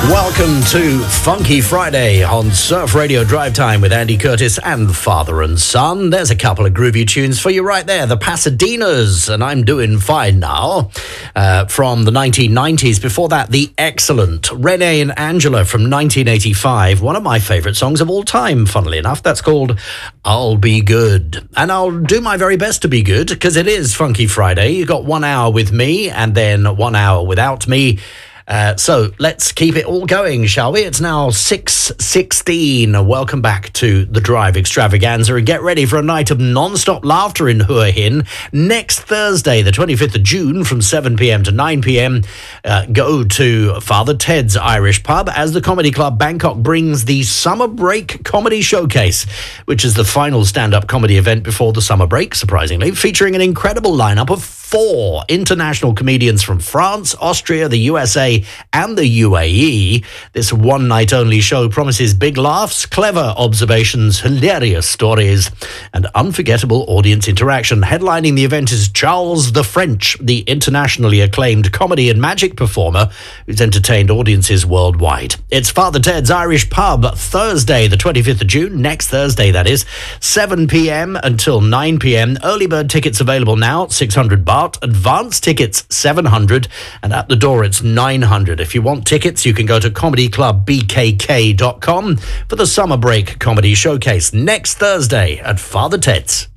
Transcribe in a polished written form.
Welcome to Funky Friday on Surf Radio Drive Time with Andy Curtis and Father and Son. There's a couple of groovy tunes for you right there. The Pasadenas, and I'm Doing Fine Now, from the 1990s. Before that, the excellent Renee and Angela from 1985. One of my favourite songs of all time, funnily enough. That's called I'll Be Good. And I'll do my very best to be good, because it is Funky Friday. You got 1 hour with me and then 1 hour without me. So let's keep it all going, shall we? It's now 6:16. Welcome back to the Drive Extravaganza, and get ready for a night of non-stop laughter in Hua Hin. Next Thursday, the 25th of June, from 7 p.m. to 9 p.m, go to Father Ted's Irish Pub as the Comedy Club Bangkok brings the Summer Break Comedy Showcase, which is the final stand-up comedy event before the summer break, surprisingly, featuring an incredible lineup of 4 international comedians from France, Austria, the USA, and the UAE. This one-night-only show promises big laughs, clever observations, hilarious stories, and unforgettable audience interaction. Headlining the event is Charles the French, the internationally acclaimed comedy and magic performer who's entertained audiences worldwide. It's Father Ted's Irish Pub, Thursday, the 25th of June, next Thursday, that is, 7 p.m. until 9 p.m. Early bird tickets available now, 600 baht. Advance tickets, 700, and at the door it's 900. If you want tickets, you can go to comedyclubbkk.com for the Summer Break Comedy Showcase next Thursday at Father Ted's.